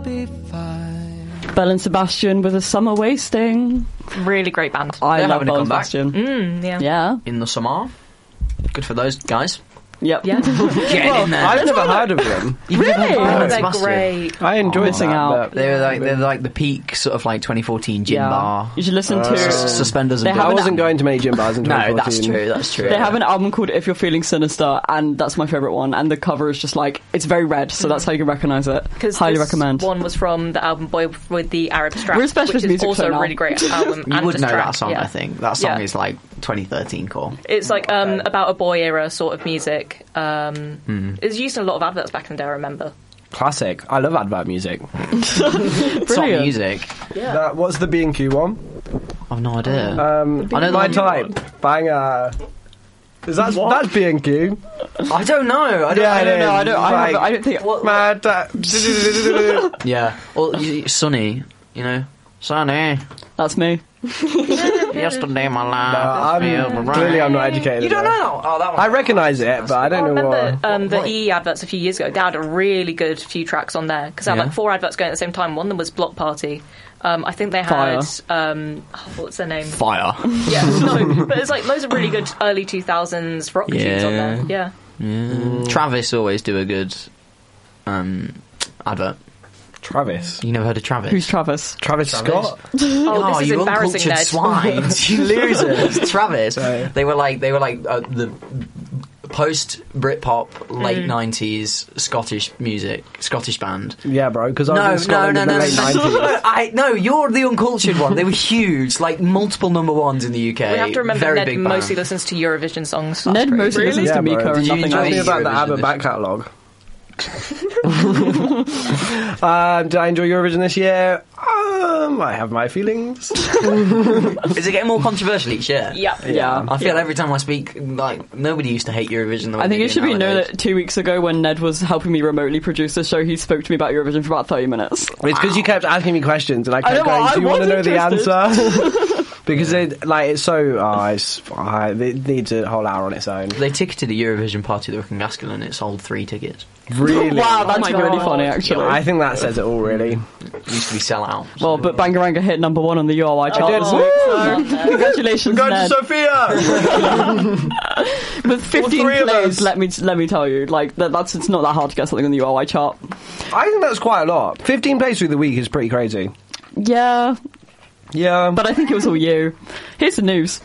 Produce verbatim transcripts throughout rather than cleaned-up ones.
be fine. Belle and Sebastian with a Summer Wasting. Really great band. I They're love having to Belle and come back. Sebastian. Mm, yeah. Yeah. In the summer. Good for those guys. Yep. Yeah. Get in there. I've never heard of them. Really? Oh, they're Sebastian. great. I enjoyed Missing that, out. but- They were like they're like the peak sort of like twenty fourteen gin Yeah. bar. You should listen to... S- suspenders and They bits. have I an- wasn't going to many gym bars in No, twenty fourteen. that's true. That's true. They have an album called If You're Feeling Sinister, and that's my favourite one. And the cover is just like, it's very red, so that's how you can recognise it. Because Highly this recommend. one was from the album Boy with the Arab Strap, We're a specialist which is music also show a now. really great album. You and would just know track, that song, yeah. I think. That song Yeah. is like twenty thirteen core. It's like um, about a boy era sort of music. Um, Hmm. It was used in a lot of adverts back in the day, I remember. Classic. I love advert music. It's not Brilliant. music. That, what's the B and Q one? I've no idea. Um, I know the my one- type. Banger. Is that that's B and Q? I don't know. I don't, Yeah, I don't it know, I is. don't, I, Like- haven't- I don't think... My type. Yeah. Or you- Sunny, you know. Sunny. That's me. Yesterday my life. No, I'm, clearly I'm not educated. You don't enough. know? Oh, that one. I recognise it, but I I don't know remember what. um, the what- E E adverts a few years ago. They had a really good few tracks on there because they had Yeah. like four adverts going at the same time. One of them was Block Party. Um, I think they Fire. had um, oh, what's their name? Fire. Yeah, no, but it's like loads of really good early two thousands rock tunes on Yeah. there. Yeah, Yeah. Travis always do a good um, advert. Travis. You never heard of Travis? Who's Travis? Travis Scott. oh, this is you embarrassing, uncultured Ned. swine. You losers. Travis. Sorry. They were like they were like uh, the post Britpop late nineties Scottish music, Scottish band. Yeah, bro. Because I was No, in no, Scotland no, in the no, late no, nineties. no, I, no, you're the uncultured one. They were huge, like multiple number ones in the U K. We have to remember Very Ned big mostly band. listens to Eurovision songs. Ned crazy. mostly listens Yeah, to Mika bro. and Did you nothing enjoy Tell me else. about the Eurovision ABBA this back catalogue. um, did I enjoy Eurovision this year? Um, I have my feelings. Is it getting more controversial each year? Yeah, Yeah. I feel every time I speak, like nobody used to hate Eurovision. The way I think they it do should be known nowadays. that two weeks ago when Ned was helping me remotely produce the show, he spoke to me about Eurovision for about thirty minutes. It's because you kept asking me questions, and I kept know, going, I "Do you want to was know the interested." answer?" Because it, like, it's so, oh, it's, oh, it needs a whole hour on its own. They ticketed a Eurovision party that Working Masculine and it sold three tickets. Really? Wow, that's my really God. funny, actually. I think that says it all, really. It used to be sell out. Well, but Bangaranga hit number one on the U R Y chart did, this so- week, so congratulations, Go to Ned. Sophia! With fifteen three of plays, us. let me let me tell you, like that, that's it's not that hard to get something on the U R Y chart. I think that's quite a lot. fifteen plays through the week is pretty crazy. Yeah, Yeah. but I think it was all you. Here's the news.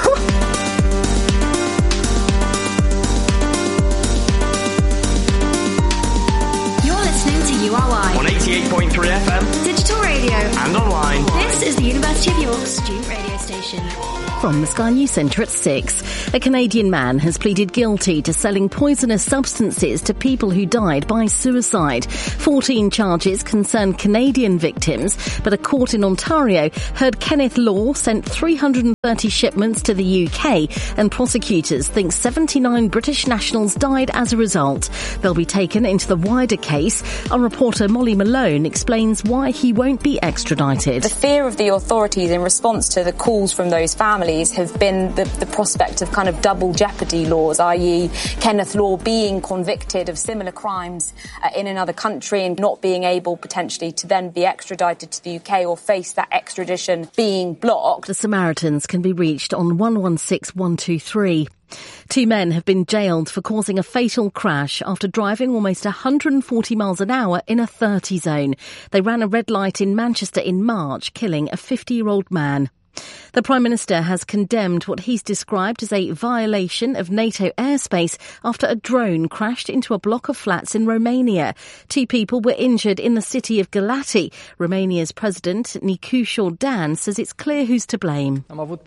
You're listening to U R Y on eighty-eight point three F M Digital Radio. and online. This is the University of York's student radio station. From the Sky News Centre at six. A Canadian man has pleaded guilty to selling poisonous substances to people who died by suicide. fourteen charges concern Canadian victims, but a court in Ontario heard Kenneth Law sent three hundred thirty shipments to the U K, and prosecutors think seventy-nine British nationals died as a result. They'll be taken into the wider case. Our reporter Molly Malone explains why he won't be extradited. The fear of the authorities in response to the calls from those families have been the, the prospect of kind of double jeopardy laws, that is. Kenneth Law being convicted of similar crimes uh, in another country and not being able potentially to then be extradited to the U K or face that extradition being blocked. The Samaritans can be reached on one one six one two three. Two men have been jailed for causing a fatal crash after driving almost one hundred forty miles an hour in a thirty zone. They ran a red light in Manchester in March, killing a fifty-year-old man. The Prime Minister has condemned what he's described as a violation of NATO airspace after a drone crashed into a block of flats in Romania. Two people were injured in the city of Galati. Romania's President Nicu Jordan says it's clear who's to blame.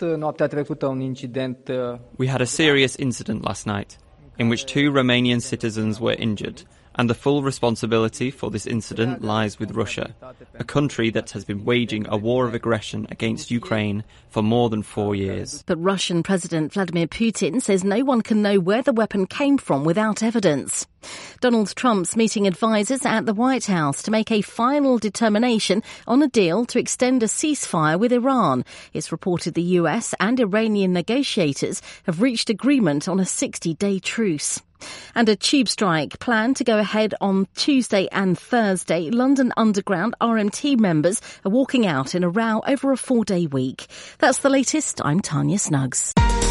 We had a serious incident last night in which two Romanian citizens were injured, and the full responsibility for this incident lies with Russia, a country that has been waging a war of aggression against Ukraine for more than four years. But Russian President Vladimir Putin says no one can know where the weapon came from without evidence. Donald Trump's meeting advisers at the White House to make a final determination on a deal to extend a ceasefire with Iran. It's reported the U S and Iranian negotiators have reached agreement on a sixty-day truce. And a tube strike planned to go ahead on Tuesday and Thursday. London Underground R M T members are walking out in a row over a four-day week. That's the latest. I'm Tanya Snuggs.